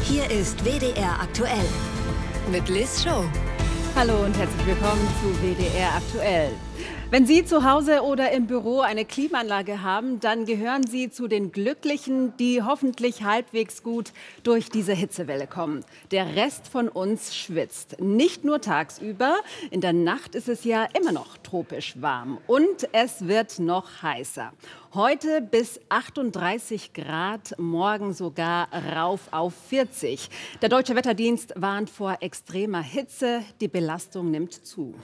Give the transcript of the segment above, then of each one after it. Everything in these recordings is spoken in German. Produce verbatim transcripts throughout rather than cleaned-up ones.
Hier ist W D R aktuell mit Liz Show. Hallo und herzlich willkommen zu W D R aktuell. Wenn Sie zu Hause oder im Büro eine Klimaanlage haben, dann gehören Sie zu den Glücklichen, die hoffentlich halbwegs gut durch diese Hitzewelle kommen. Der Rest von uns schwitzt. Nicht nur tagsüber, in der Nacht ist es ja immer noch tropisch warm. Und es wird noch heißer. Heute bis achtunddreißig Grad, morgen sogar rauf auf vierzig. Der Deutsche Wetterdienst warnt vor extremer Hitze. Die Belastung nimmt zu.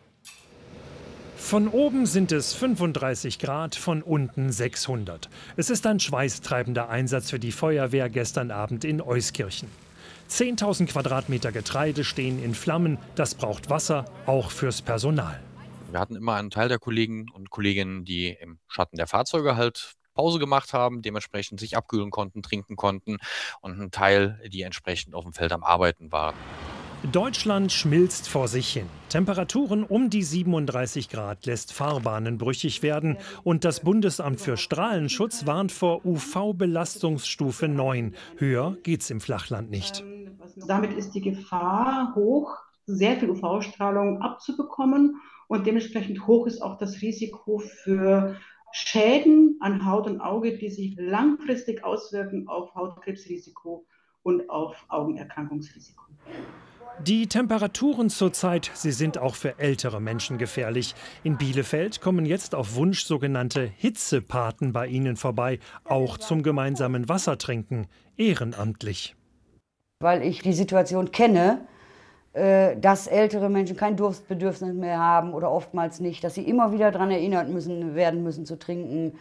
Von oben sind es fünfunddreißig Grad, von unten sechshundert. Es ist ein schweißtreibender Einsatz für die Feuerwehr gestern Abend in Euskirchen. zehntausend Quadratmeter Getreide stehen in Flammen. Das braucht Wasser, auch fürs Personal. Wir hatten immer einen Teil der Kollegen und Kolleginnen, die im Schatten der Fahrzeuge halt Pause gemacht haben, dementsprechend sich abkühlen konnten, trinken konnten, und einen Teil, die entsprechend auf dem Feld am Arbeiten waren. Deutschland schmilzt vor sich hin. Temperaturen um die siebenunddreißig Grad lässt Fahrbahnen brüchig werden. Und das Bundesamt für Strahlenschutz warnt vor U V-Belastungsstufe neun. Höher geht's im Flachland nicht. Damit ist die Gefahr hoch, sehr viel U V-Strahlung abzubekommen. Und dementsprechend hoch ist auch das Risiko für Schäden an Haut und Auge, die sich langfristig auswirken auf Hautkrebsrisiko und auf Augenerkrankungsrisiko. Die Temperaturen zurzeit, sie sind auch für ältere Menschen gefährlich. In Bielefeld kommen jetzt auf Wunsch sogenannte Hitzepaten bei ihnen vorbei, auch zum gemeinsamen Wassertrinken, ehrenamtlich. Weil ich die Situation kenne, dass ältere Menschen kein Durstbedürfnis mehr haben oder oftmals nicht, dass sie immer wieder daran erinnert müssen, werden müssen zu trinken.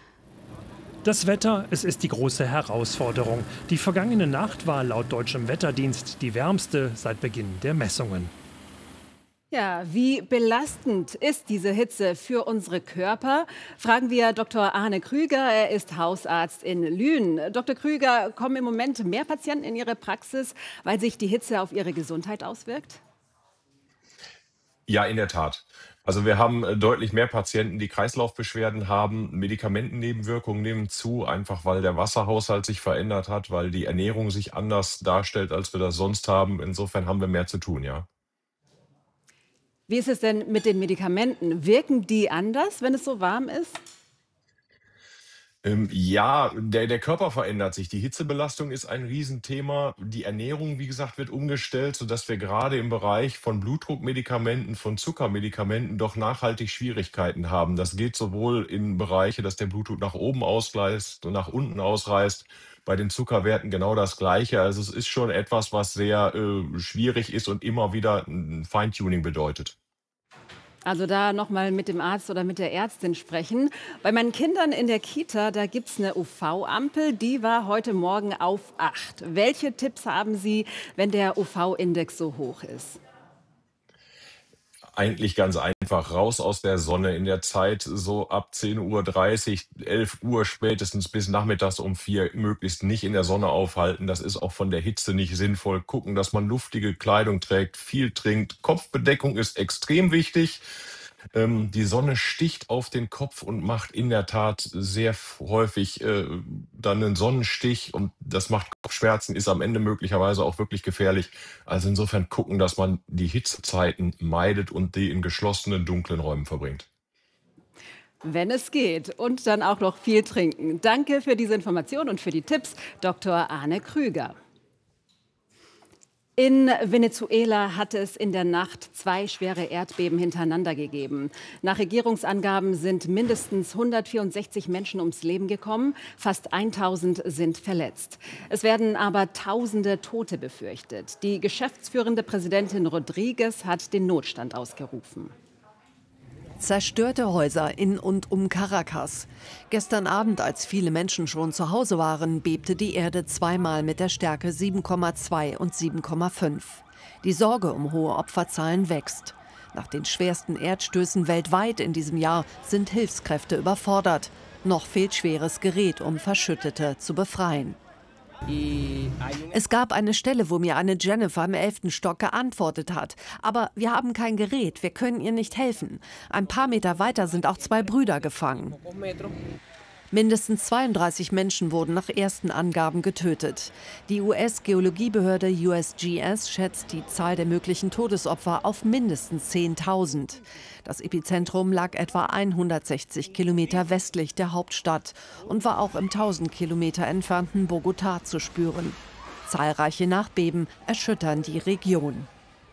Das Wetter, es ist die große Herausforderung. Die vergangene Nacht war laut Deutschem Wetterdienst die wärmste seit Beginn der Messungen. Ja, wie belastend ist diese Hitze für unsere Körper? Fragen wir Doktor Arne Krüger. Er ist Hausarzt in Lünen. Doktor Krüger, kommen im Moment mehr Patienten in Ihre Praxis, weil sich die Hitze auf ihre Gesundheit auswirkt? Ja, in der Tat. Also wir haben deutlich mehr Patienten, die Kreislaufbeschwerden haben. Medikamentennebenwirkungen nehmen zu, einfach weil der Wasserhaushalt sich verändert hat, weil die Ernährung sich anders darstellt, als wir das sonst haben. Insofern haben wir mehr zu tun, ja. Wie ist es denn mit den Medikamenten? Wirken die anders, wenn es so warm ist? Ähm, ja, der, der Körper verändert sich. Die Hitzebelastung ist ein Riesenthema. Die Ernährung, wie gesagt, wird umgestellt, sodass wir gerade im Bereich von Blutdruckmedikamenten, von Zuckermedikamenten doch nachhaltig Schwierigkeiten haben. Das geht sowohl in Bereiche, dass der Blutdruck nach oben ausreißt und nach unten ausreißt. Bei den Zuckerwerten genau das Gleiche. Also es ist schon etwas, was sehr äh, schwierig ist und immer wieder ein Feintuning bedeutet. Also da noch mal mit dem Arzt oder mit der Ärztin sprechen. Bei meinen Kindern in der Kita, da gibt es eine U V-Ampel, die war heute Morgen auf acht. Welche Tipps haben Sie, wenn der U V-Index so hoch ist? Eigentlich ganz einfach, raus aus der Sonne in der Zeit so ab zehn Uhr dreißig, elf Uhr spätestens bis nachmittags um vier möglichst nicht in der Sonne aufhalten. Das ist auch von der Hitze nicht sinnvoll. Gucken, dass man luftige Kleidung trägt, viel trinkt. Kopfbedeckung ist extrem wichtig. Ähm, die Sonne sticht auf den Kopf und macht in der Tat sehr häufig äh, dann einen Sonnenstich, und das macht Kopfschmerzen, ist am Ende möglicherweise auch wirklich gefährlich. Also insofern gucken, dass man die Hitzezeiten meidet und die in geschlossenen, dunklen Räumen verbringt. Wenn es geht. Und dann auch noch viel trinken. Danke für diese Information und für die Tipps, Doktor Arne Krüger. In Venezuela hat es in der Nacht zwei schwere Erdbeben hintereinander gegeben. Nach Regierungsangaben sind mindestens hundertvierundsechzig Menschen ums Leben gekommen, fast tausend sind verletzt. Es werden aber Tausende Tote befürchtet. Die geschäftsführende Präsidentin Rodriguez hat den Notstand ausgerufen. Zerstörte Häuser in und um Caracas. Gestern Abend, als viele Menschen schon zu Hause waren, bebte die Erde zweimal mit der Stärke sieben Komma zwei und sieben Komma fünf. Die Sorge um hohe Opferzahlen wächst. Nach den schwersten Erdstößen weltweit in diesem Jahr sind Hilfskräfte überfordert. Noch fehlt schweres Gerät, um Verschüttete zu befreien. Es gab eine Stelle, wo mir eine Jennifer im elften Stock geantwortet hat. Aber wir haben kein Gerät, wir können ihr nicht helfen. Ein paar Meter weiter sind auch zwei Brüder gefangen. Mindestens zweiunddreißig Menschen wurden nach ersten Angaben getötet. Die U S-Geologiebehörde U S G S schätzt die Zahl der möglichen Todesopfer auf mindestens zehntausend. Das Epizentrum lag etwa hundertsechzig Kilometer westlich der Hauptstadt und war auch im tausend Kilometer entfernten Bogotá zu spüren. Zahlreiche Nachbeben erschüttern die Region.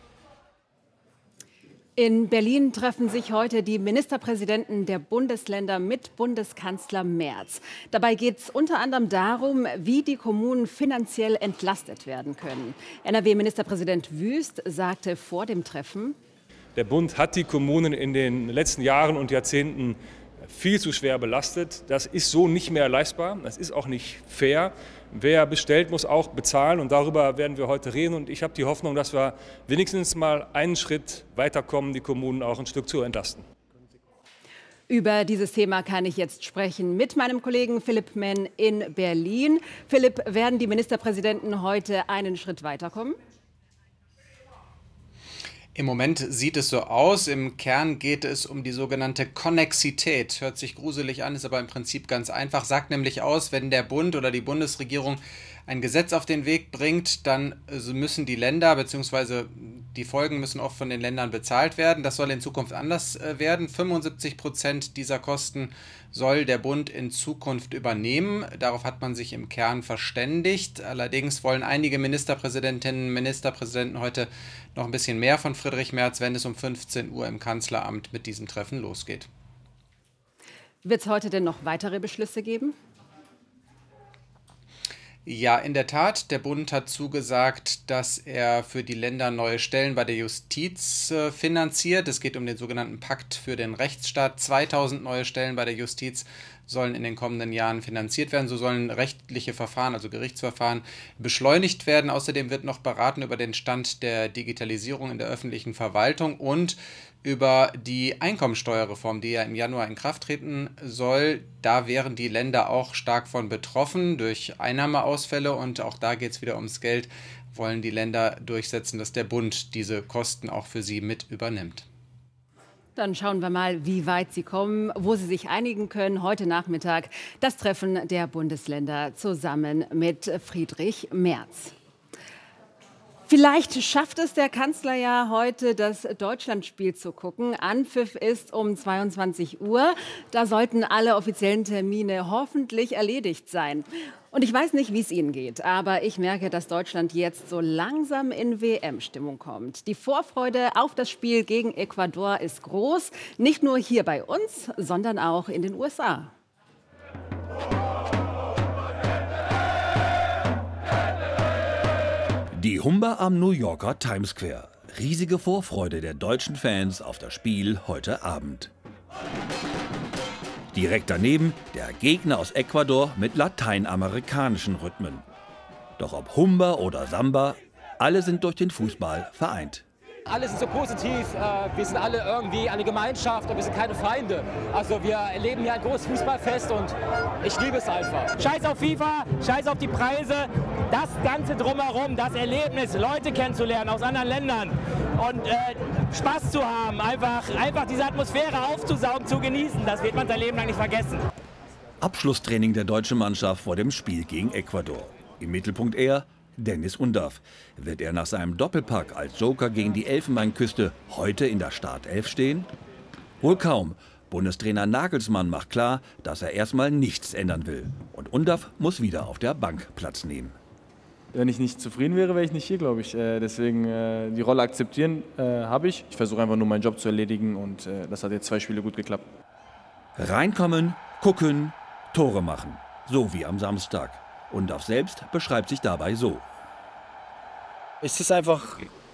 In Berlin treffen sich heute die Ministerpräsidenten der Bundesländer mit Bundeskanzler Merz. Dabei geht es unter anderem darum, wie die Kommunen finanziell entlastet werden können. N R W-Ministerpräsident Wüst sagte vor dem Treffen: Der Bund hat die Kommunen in den letzten Jahren und Jahrzehnten viel zu schwer belastet. Das ist so nicht mehr leistbar. Das ist auch nicht fair. Wer bestellt, muss auch bezahlen. Und darüber werden wir heute reden. Und ich habe die Hoffnung, dass wir wenigstens mal einen Schritt weiterkommen, die Kommunen auch ein Stück zu entlasten. Über dieses Thema kann ich jetzt sprechen mit meinem Kollegen Philipp Menn in Berlin. Philipp, werden die Ministerpräsidenten heute einen Schritt weiterkommen? Im Moment sieht es so aus. Im Kern geht es um die sogenannte Konnexität. Hört sich gruselig an, ist aber im Prinzip ganz einfach. Sagt nämlich aus, wenn der Bund oder die Bundesregierung ein Gesetz auf den Weg bringt, dann müssen die Länder bzw. die Folgen müssen auch von den Ländern bezahlt werden. Das soll in Zukunft anders werden. fünfundsiebzig Prozent dieser Kosten soll der Bund in Zukunft übernehmen. Darauf hat man sich im Kern verständigt. Allerdings wollen einige Ministerpräsidentinnen und Ministerpräsidenten heute noch ein bisschen mehr von Friedrich Merz, wenn es um fünfzehn Uhr im Kanzleramt mit diesem Treffen losgeht. Wird es heute denn noch weitere Beschlüsse geben? Ja, in der Tat. Der Bund hat zugesagt, dass er für die Länder neue Stellen bei der Justiz äh, finanziert. Es geht um den sogenannten Pakt für den Rechtsstaat. zweitausend neue Stellen bei der Justiz sollen in den kommenden Jahren finanziert werden. So sollen rechtliche Verfahren, also Gerichtsverfahren, beschleunigt werden. Außerdem wird noch beraten über den Stand der Digitalisierung in der öffentlichen Verwaltung und über die Einkommensteuerreform, die ja im Januar in Kraft treten soll. Da wären die Länder auch stark von betroffen durch Einnahmeausfälle und auch da geht es wieder ums Geld. Wollen die Länder durchsetzen, dass der Bund diese Kosten auch für sie mit übernimmt. Dann schauen wir mal, wie weit sie kommen, wo sie sich einigen können. Heute Nachmittag das Treffen der Bundesländer zusammen mit Friedrich Merz. Vielleicht schafft es der Kanzler ja heute, das Deutschlandspiel zu gucken. Anpfiff ist um zweiundzwanzig Uhr. Da sollten alle offiziellen Termine hoffentlich erledigt sein. Und ich weiß nicht, wie es Ihnen geht, aber ich merke, dass Deutschland jetzt so langsam in W M-Stimmung kommt. Die Vorfreude auf das Spiel gegen Ecuador ist groß. Nicht nur hier bei uns, sondern auch in den U S A. Die Humber am New Yorker Times Square. Riesige Vorfreude der deutschen Fans auf das Spiel heute Abend. Direkt daneben der Gegner aus Ecuador mit lateinamerikanischen Rhythmen. Doch ob Humber oder Samba, alle sind durch den Fußball vereint. Alle sind so positiv, wir sind alle irgendwie eine Gemeinschaft und wir sind keine Feinde. Also wir erleben hier ein großes Fußballfest und ich liebe es einfach. Scheiß auf FIFA, scheiß auf die Preise, das Ganze drumherum, das Erlebnis, Leute kennenzulernen aus anderen Ländern und äh, Spaß zu haben, einfach, einfach diese Atmosphäre aufzusaugen, zu genießen, das wird man sein Leben lang nicht vergessen. Abschlusstraining der deutschen Mannschaft vor dem Spiel gegen Ecuador. Im Mittelpunkt er, Dennis Undav. Wird er nach seinem Doppelpack als Joker gegen die Elfenbeinküste heute in der Startelf stehen? Wohl kaum. Bundestrainer Nagelsmann macht klar, dass er erstmal nichts ändern will. Und Undav muss wieder auf der Bank Platz nehmen. Wenn ich nicht zufrieden wäre, wäre ich nicht hier, glaube ich. Äh, deswegen äh, die Rolle akzeptieren äh, habe ich. Ich versuche einfach nur meinen Job zu erledigen und äh, das hat jetzt zwei Spiele gut geklappt. Reinkommen, gucken, Tore machen. So wie am Samstag. Undav selbst beschreibt sich dabei so. Es ist einfach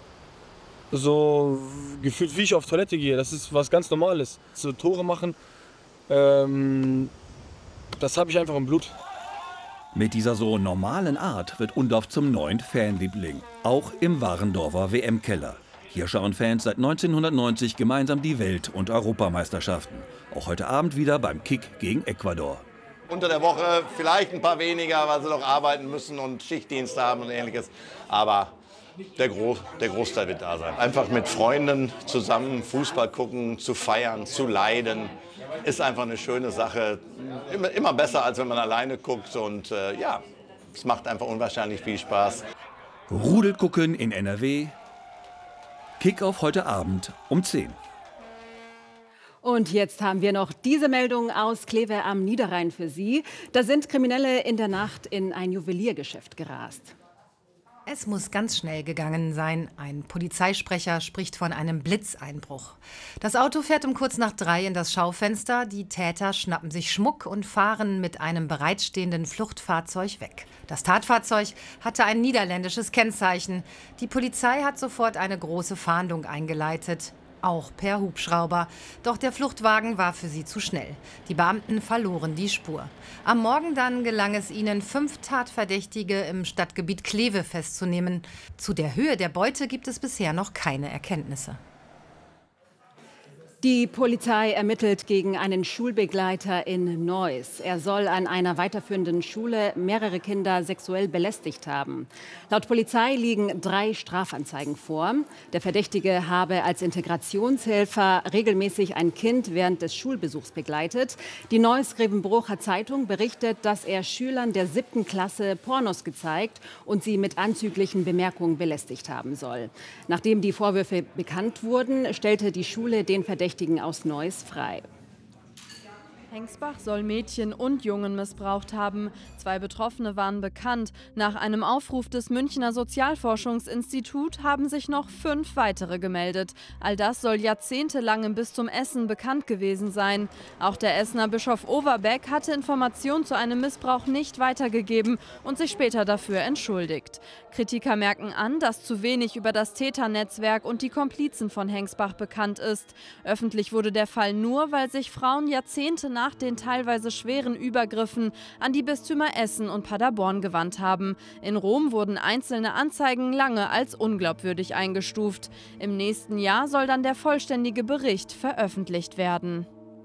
so gefühlt, wie ich auf Toilette gehe. Das ist was ganz Normales. So Tore machen, ähm, das habe ich einfach im Blut. Mit dieser so normalen Art wird Undav zum neuen Fanliebling. Auch im Warendorfer W M-Keller. Hier schauen Fans seit neunzehnhundertneunzig gemeinsam die Welt- und Europameisterschaften. Auch heute Abend wieder beim Kick gegen Ecuador. Unter der Woche vielleicht ein paar weniger, weil sie noch arbeiten müssen und Schichtdienst haben und Ähnliches. Aber der, Gro der Großteil wird da sein. Einfach mit Freunden zusammen Fußball gucken, zu feiern, zu leiden, ist einfach eine schöne Sache. Immer, immer besser, als wenn man alleine guckt. Und äh, ja, es macht einfach unwahrscheinlich viel Spaß. Rudel gucken in N R W. Kickoff heute Abend um zehn. Und jetzt haben wir noch diese Meldung aus Kleve am Niederrhein für Sie. Da sind Kriminelle in der Nacht in ein Juweliergeschäft gerast. Es muss ganz schnell gegangen sein. Ein Polizeisprecher spricht von einem Blitzeinbruch. Das Auto fährt um kurz nach drei in das Schaufenster. Die Täter schnappen sich Schmuck und fahren mit einem bereitstehenden Fluchtfahrzeug weg. Das Tatfahrzeug hatte ein niederländisches Kennzeichen. Die Polizei hat sofort eine große Fahndung eingeleitet. Auch per Hubschrauber. Doch der Fluchtwagen war für sie zu schnell. Die Beamten verloren die Spur. Am Morgen dann gelang es ihnen, fünf Tatverdächtige im Stadtgebiet Kleve festzunehmen. Zu der Höhe der Beute gibt es bisher noch keine Erkenntnisse. Die Polizei ermittelt gegen einen Schulbegleiter in Neuss. Er soll an einer weiterführenden Schule mehrere Kinder sexuell belästigt haben. Laut Polizei liegen drei Strafanzeigen vor. Der Verdächtige habe als Integrationshelfer regelmäßig ein Kind während des Schulbesuchs begleitet. Die Neuss-Grevenbrocher Zeitung berichtet, dass er Schülern der siebten Klasse Pornos gezeigt und sie mit anzüglichen Bemerkungen belästigt haben soll. Nachdem die Vorwürfe bekannt wurden, stellte die Schule den Verdächtigen aus Neuss frei. Hengsbach soll Mädchen und Jungen missbraucht haben. Zwei Betroffene waren bekannt. Nach einem Aufruf des Münchner Sozialforschungsinstituts haben sich noch fünf weitere gemeldet. All das soll jahrzehntelang im Bistum Essen bekannt gewesen sein. Auch der Essener Bischof Overbeck hatte Informationen zu einem Missbrauch nicht weitergegeben und sich später dafür entschuldigt. Kritiker merken an, dass zu wenig über das Täternetzwerk und die Komplizen von Hengsbach bekannt ist. Öffentlich wurde der Fall nur, weil sich Frauen Jahrzehnte nach den teilweise schweren Übergriffen an die Bistümer Essen und Paderborn gewandt haben. In Rom wurden einzelne Anzeigen lange als unglaubwürdig eingestuft. Im nächsten Jahr soll dann der vollständige Bericht veröffentlicht werden.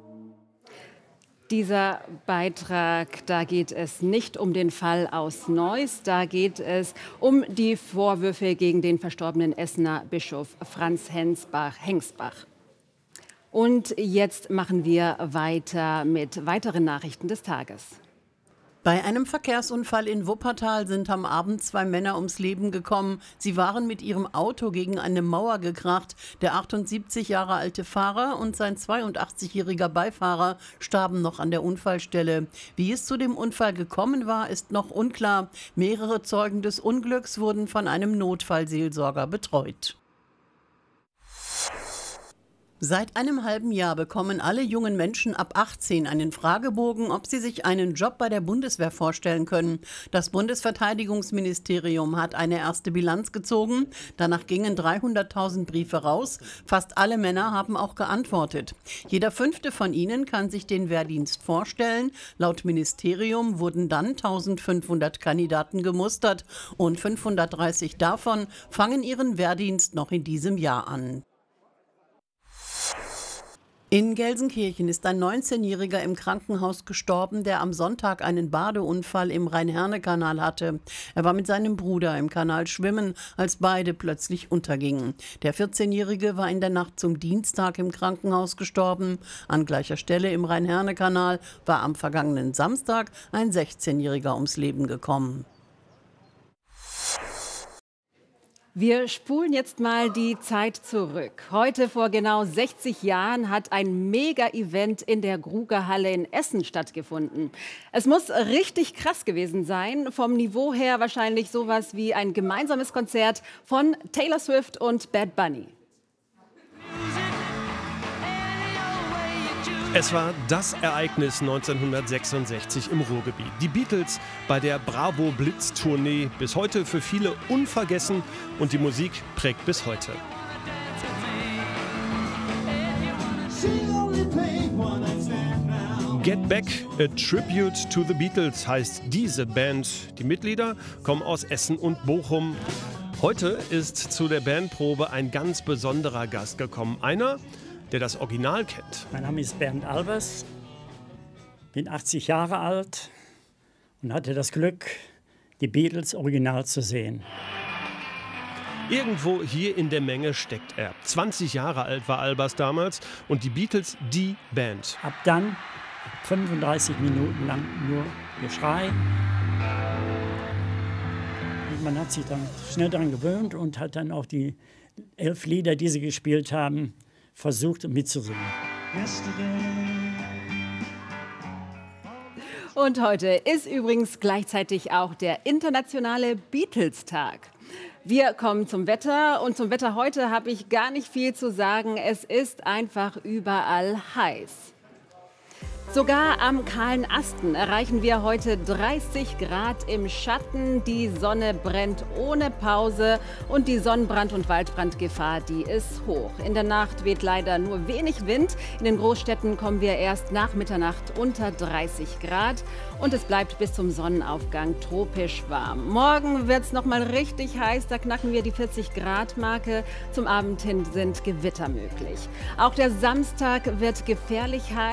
Dieser Beitrag, da geht es nicht um den Fall aus Neuss, da geht es um die Vorwürfe gegen den verstorbenen Essener Bischof Franz Hensbach, Hengsbach. Und jetzt machen wir weiter mit weiteren Nachrichten des Tages. Bei einem Verkehrsunfall in Wuppertal sind am Abend zwei Männer ums Leben gekommen. Sie waren mit ihrem Auto gegen eine Mauer gekracht. Der achtundsiebzig Jahre alte Fahrer und sein zweiundachtzigjähriger Beifahrer starben noch an der Unfallstelle. Wie es zu dem Unfall gekommen war, ist noch unklar. Mehrere Zeugen des Unglücks wurden von einem Notfallseelsorger betreut. Seit einem halben Jahr bekommen alle jungen Menschen ab achtzehn einen Fragebogen, ob sie sich einen Job bei der Bundeswehr vorstellen können. Das Bundesverteidigungsministerium hat eine erste Bilanz gezogen. Danach gingen dreihunderttausend Briefe raus. Fast alle Männer haben auch geantwortet. Jeder fünfte von ihnen kann sich den Wehrdienst vorstellen. Laut Ministerium wurden dann eintausendfünfhundert Kandidaten gemustert und fünfhundertdreißig davon fangen ihren Wehrdienst noch in diesem Jahr an. In Gelsenkirchen ist ein neunzehnjähriger im Krankenhaus gestorben, der am Sonntag einen Badeunfall im Rhein-Herne-Kanal hatte. Er war mit seinem Bruder im Kanal schwimmen, als beide plötzlich untergingen. Der vierzehnjährige war in der Nacht zum Dienstag im Krankenhaus gestorben. An gleicher Stelle im Rhein-Herne-Kanal war am vergangenen Samstag ein sechzehnjähriger ums Leben gekommen. Wir spulen jetzt mal die Zeit zurück. Heute vor genau sechzig Jahren hat ein Mega-Event in der Grugerhalle in Essen stattgefunden. Es muss richtig krass gewesen sein. Vom Niveau her wahrscheinlich sowas wie ein gemeinsames Konzert von Taylor Swift und Bad Bunny. Es war das Ereignis neunzehnhundertsechsundsechzig im Ruhrgebiet. Die Beatles bei der Bravo Blitz Tournee, bis heute für viele unvergessen, und die Musik prägt bis heute. Get Back, a Tribute to the Beatles heißt diese Band. Die Mitglieder kommen aus Essen und Bochum. Heute ist zu der Bandprobe ein ganz besonderer Gast gekommen. Einer, der das Original kennt. Mein Name ist Bernd Albers, bin achtzig Jahre alt und hatte das Glück, die Beatles original zu sehen. Irgendwo hier in der Menge steckt er. zwanzig Jahre alt war Albers damals und die Beatles die Band. Ab dann fünfunddreißig Minuten lang nur Geschrei. Und man hat sich dann schnell daran gewöhnt und hat dann auch die elf Lieder, die sie gespielt haben, versucht mitzusingen. Und heute ist übrigens gleichzeitig auch der internationale Beatles-Tag. Wir kommen zum Wetter und zum Wetter heute habe ich gar nicht viel zu sagen. Es ist einfach überall heiß. Sogar am kahlen Asten erreichen wir heute dreißig Grad im Schatten. Die Sonne brennt ohne Pause und die Sonnenbrand- und Waldbrandgefahr, die ist hoch. In der Nacht weht leider nur wenig Wind. In den Großstädten kommen wir erst nach Mitternacht unter dreißig Grad und es bleibt bis zum Sonnenaufgang tropisch warm. Morgen wird es noch mal richtig heiß, da knacken wir die vierzig Grad Marke. Zum Abend hin sind Gewitter möglich. Auch der Samstag wird gefährlich heiß.